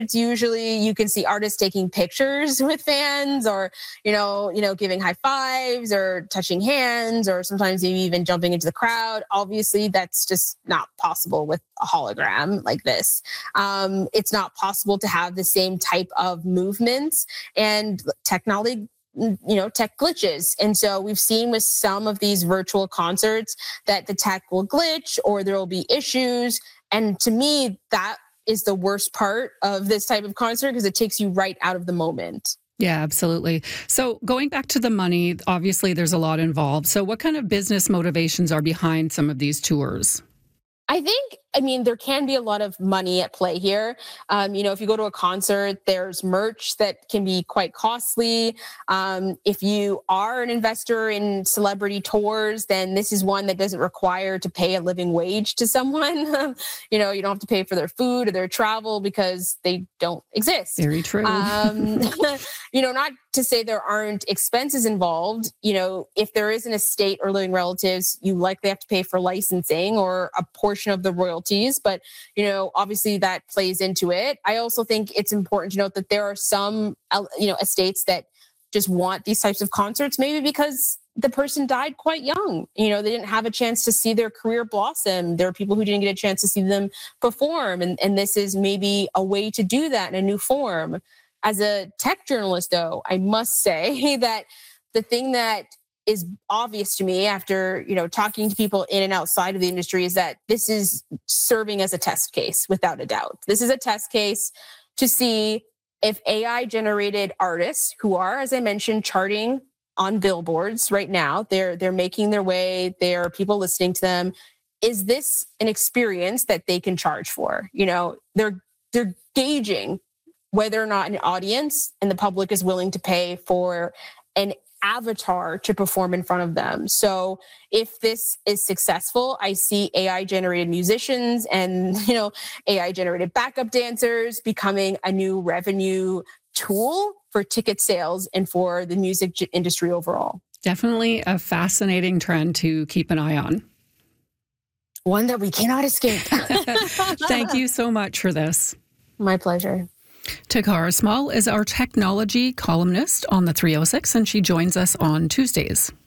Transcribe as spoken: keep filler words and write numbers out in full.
usually you can see artists taking pictures with fans, or, you know, you know, giving high fives or touching hands, or sometimes maybe even jumping into the crowd. Obviously, that's just not possible with a hologram like this. Um, it's not possible to have the same type of movements, and technology, you know, tech glitches. And so we've seen with some of these virtual concerts that the tech will glitch or there will be issues. And to me, that is the worst part of this type of concert, because it takes you right out of the moment. Yeah, absolutely. So going back to the money, obviously there's a lot involved. So what kind of business motivations are behind some of these tours? I think, I mean, there can be a lot of money at play here. Um, you know, if you go to a concert, there's merch that can be quite costly. Um, if you are an investor in celebrity tours, then this is one that doesn't require to pay a living wage to someone. You know, you don't have to pay for their food or their travel because they don't exist. Very true. Um, you know, not to say there aren't expenses involved. You know, if there is an estate or living relatives, you likely have to pay for licensing or a portion of the royalties. But, you know, obviously that plays into it. I also think it's important to note that there are some, you know, estates that just want these types of concerts, maybe because the person died quite young. You know, they didn't have a chance to see their career blossom. There are people who didn't get a chance to see them perform. And, and this is maybe a way to do that in a new form. As a tech journalist, though, I must say that the thing that is obvious to me after, you know, talking to people in and outside of the industry is that this is serving as a test case, without a doubt. This is a test case to see if A I-generated artists who are, as I mentioned, charting on billboards right now, they're they're making their way, there are people listening to them. Is this an experience that they can charge for? You know, they're they're gauging whether or not an audience and the public is willing to pay for an avatar to perform in front of them. So if this is successful, I see A I-generated musicians and, you know, A I-generated backup dancers becoming a new revenue tool for ticket sales and for the music industry overall. Definitely a fascinating trend to keep an eye on. One that we cannot escape. Thank you so much for this. My pleasure. Takara Small is our technology columnist on the three oh six, and she joins us on Tuesdays.